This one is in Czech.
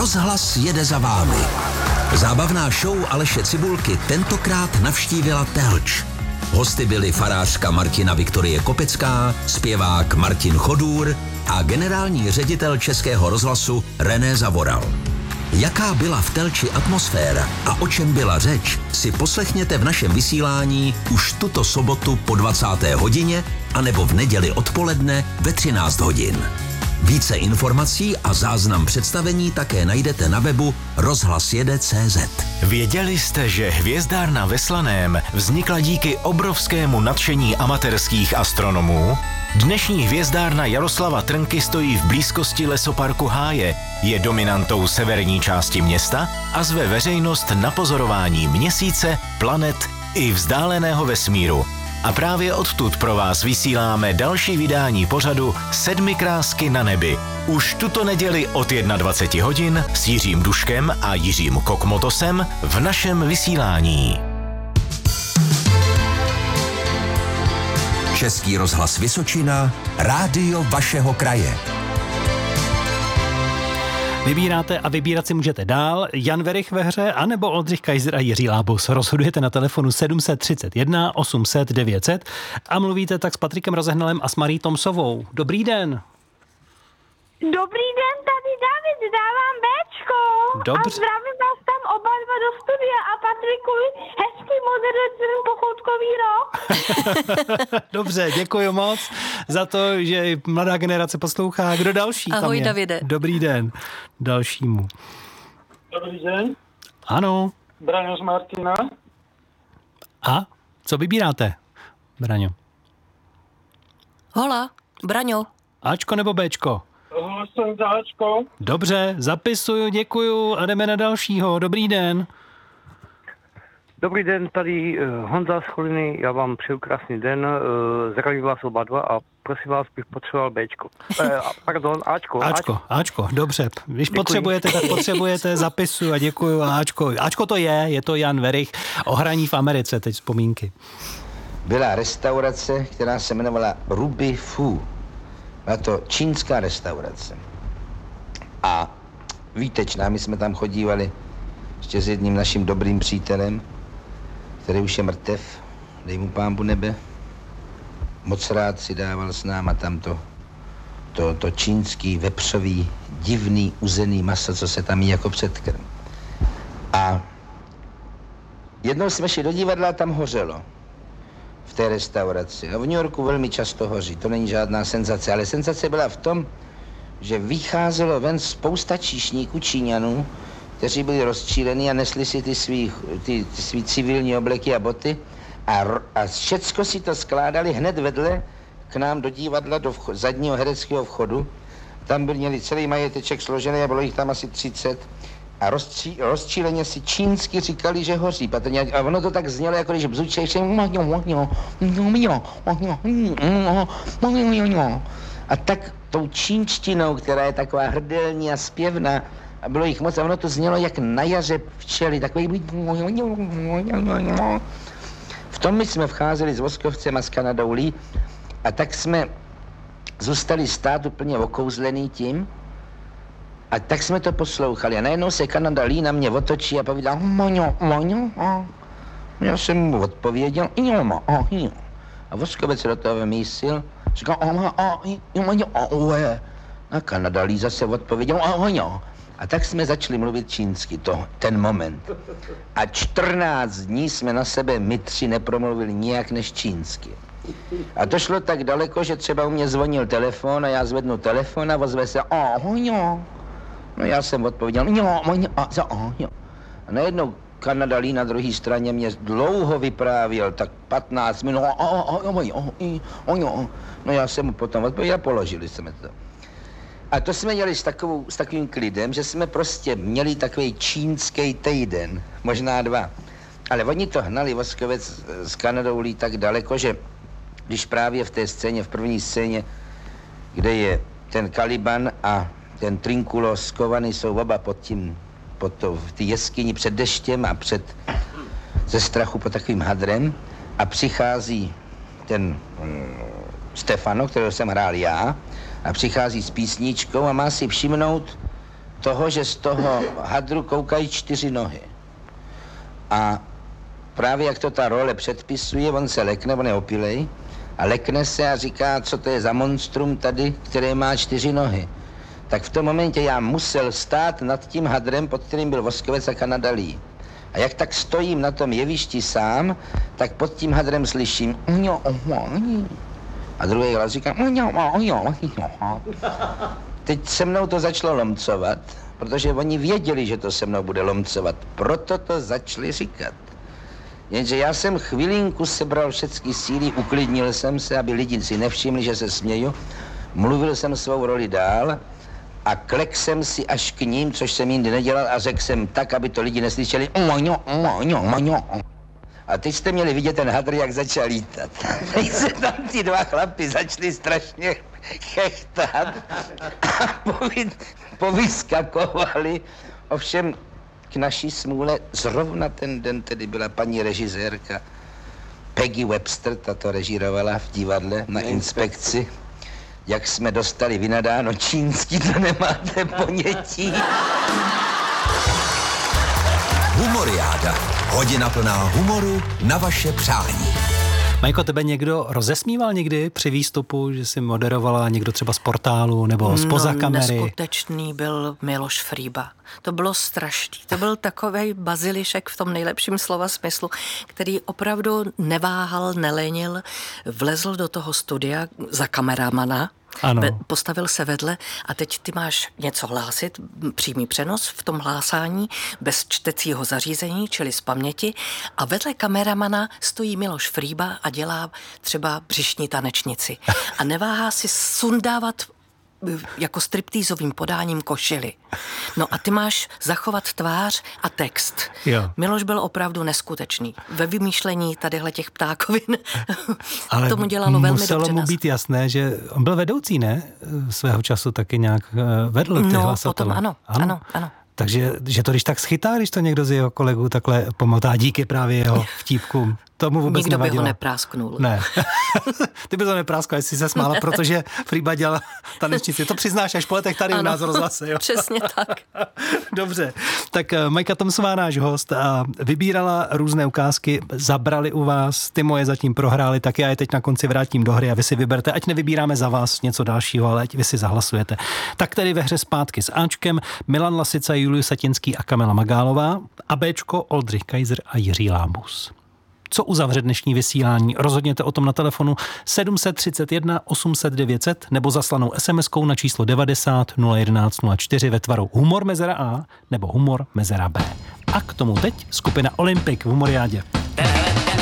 Rozhlas jede za vámi. Zábavná show Aleše Cibulky tentokrát navštívila Telč. Hosty byli farářka Martina Viktorie Kopecká, zpěvák Martin Chodůr a generální ředitel Českého rozhlasu René Zavoral. Jaká byla v Telči atmosféra a o čem byla řeč, si poslechněte v našem vysílání už tuto sobotu po 20. hodině anebo v neděli odpoledne ve 13 hodin. Více informací a záznam představení také najdete na webu rozhlasjede.cz. Věděli jste, že hvězdárna ve Slaném vznikla díky obrovskému nadšení amatérských astronomů? Dnešní hvězdárna Jaroslava Trnky stojí v blízkosti lesoparku Háje, je dominantou severní části města a zve veřejnost na pozorování měsíce, planet i vzdáleného vesmíru. A právě odtud pro vás vysíláme další vydání pořadu 7 krásky na nebi. Už tuto neděli od 21 hodin s Jiřím Duškem a Jiřím Kokmotosem v našem vysílání. Český rozhlas Vysočina, rádio vašeho kraje. Vybíráte a vybírat si můžete dál. Jan Werich ve hře, anebo Oldřich Kaiser a Jiří Lábus. Rozhodujete na telefonu 731 800 900 a mluvíte tak s Patrikem Rozehnalem a s Marí Tomsovou. Dobrý den. Dobrý den, tady David, dávám Bčko. Dobře. A zdravím vás tam oba dva do studia a Patriku, hezký moderujete ten pochoutkový rok. Dobře, děkuji moc za to, že mladá generace poslouchá. Kdo další Ahoj, tam je? Davide. Dobrý den dalšímu. Dobrý den, Ano. Braňo z Martina. A co vybíráte, Braňo? Hola, Braňo. Ačko nebo Bčko? Jsem Záčko. Dobře, zapisuju, děkuju a jdeme na dalšího. Dobrý den. Dobrý den, tady Honza z Choliny, já vám přeju krásný den, zdravím vás oba dva a prosím vás, bych potřeboval Bčko. Pardon, Ačko. Dobře. Když Děkuji. potřebujete, tak potřebujete, zapisuju a děkuju a Ačko. Ačko to je to Jan Werich, o hraní v Americe, teď vzpomínky. Byla restaurace, která se jmenovala Ruby Fu. Byla to čínská restaurace. A výtečná, my jsme tam chodívali ještě s jedním naším dobrým přítelem, který už je mrtev, dej mu Pánbu nebe. Moc rád si dával s náma tam to čínský vepřový, divný, uzený maso, co se tam jí jako předkrm. A jednou jsme šli do divadla a tam hořelo. V té restauraci. A v New Yorku velmi často hoří, to není žádná senzace, ale senzace byla v tom, že vycházelo ven spousta číšníků Číňanů, kteří byli rozčílení a nesli si ty svý civilní obleky a boty a všecko si to skládali hned vedle k nám do divadla, do zadního hereckého vchodu. Tam měli celý majeteček složený a bylo jich tam asi 30. A rozčíleně si čínsky říkali, že hoří patrně. A ono to tak znělo, jako když bzučeš. A tak tou čínštinou, která je taková hrdelní a zpěvná, a bylo jich moc, a ono to znělo jak na jaře včely, takový... V tom my jsme vcházeli s Voskovcem a s Kanadou Lee, a tak jsme zůstali stát úplně okouzlený tím, a tak jsme to poslouchali a najednou se Kanada Lee na mě otočí a povídá Já jsem mu odpověděl a Voskovec do toho vymísil, říkal a Kanada Lee zase odpověděl a tak jsme začali mluvit čínsky, ten moment. A 14 dní jsme na sebe my tři nepromluvili nijak než čínsky. A to šlo tak daleko, že třeba u mě zvonil telefon a já zvednu telefon a ozve se No já jsem odpověděl, a najednou Kanada Lee na druhé straně mě dlouho vyprávěl, tak 15 minut, no já jsem mu potom odpověděl a položili jsme to. A to jsme měli s takovým klidem, že jsme prostě měli takový čínský týden, možná 2. Ale oni to hnali Voskovec s Kanadou Lee tak daleko, že když právě v té scéně, v první scéně, kde je ten Caliban a ten Trinculo skovaný, jsou oba v té jeskyni před deštěm a ze strachu pod takovým hadrem a přichází ten Stefano, kterého jsem hrál já, a přichází s písničkou a má si všimnout toho, že z toho hadru koukají 4 nohy. A právě jak to ta role předpisuje, on se lekne, on je opilej, a lekne se a říká, co to je za monstrum tady, které má 4 nohy. Tak v tom momentě já musel stát nad tím hadrem, pod kterým byl Voskovec a Kanadalí. A jak tak stojím na tom jevišti sám, tak pod tím hadrem slyším a druhý hlas říká Teď se mnou to začalo lomcovat, protože oni věděli, že to se mnou bude lomcovat, proto to začali říkat. Jenže já jsem chvilinku sebral všechny síly, uklidnil jsem se, aby lidi si nevšimli, že se směju, mluvil jsem svou roli dál a klek jsem si až k ním, což jsem jindy nedělal, a řekl jsem tak, aby to lidi neslyšeli. A teď jste měli vidět ten hadr, jak začal lítat. Teď se tam ty 2 chlapi začali strašně chechtat a povyskakovali. Ovšem k naší smůle zrovna ten den tedy byla paní režisérka Peggy Webster, ta to režírovala v divadle na inspekci. Jak jsme dostali vynadáno čínsky, to nemáte ponětí. Humoriáda. Hodina plná humoru na vaše přání. Majko, tebe někdo rozesmíval někdy při výstupu, že jsi moderovala někdo třeba z portálu nebo zpoza kamery? Neskutečný byl Miloš Frýba. To bylo strašný. To byl takovej bazilišek v tom nejlepším slova smyslu, který opravdu neváhal, nelenil, vlezl do toho studia za kameramana, postavil se vedle a teď ty máš něco hlásit, přímý přenos v tom hlásání, bez čtecího zařízení, čili z paměti, a vedle kameramana stojí Miloš Frýba a dělá třeba břišní tanečnici. A neváhá si sundávat jako striptýzovým podáním košily. No a ty máš zachovat tvář a text. Jo. Miloš byl opravdu neskutečný. Ve vymýšlení tadyhle těch ptákovin ale tomu dělalo velmi dobře. Muselo mu být jasné, že on byl vedoucí, ne? Svého času taky nějak vedl ty hlasatele. Potom ano. Takže že to když tak schytá, když to někdo z jeho kolegů takhle pomotá díky právě jeho vtípkům. Tomu vůbec nikdo nevadilo. by ho neprásknul. Ne. Ty bys ho nepráskla, jestli se smála, protože Frýba dělala tanečnici. To přiznáš až po letech tady u nás v rozhlase. Jo? Přesně tak. Dobře. Tak Majka Tomsová, náš host, a vybírala různé ukázky, zabrali u vás, ty moje zatím prohrály, tak já je teď na konci vrátím do hry a vy si vyberte, ať nevybíráme za vás něco dalšího, ale ať vy si zahlasujete. Tak tedy ve hře zpátky s Ačkem Milan Lasica, Julius Satinský a Kamila Magálová a Bčko Oldřich Kaiser a Jiří Lábus. Co uzavře dnešní vysílání? Rozhodněte o tom na telefonu 731 800 900 nebo zaslanou SMS-kou na číslo 90 011 04 ve tvaru humor mezera A nebo humor mezera B. A k tomu teď skupina Olympik v Humoriádě.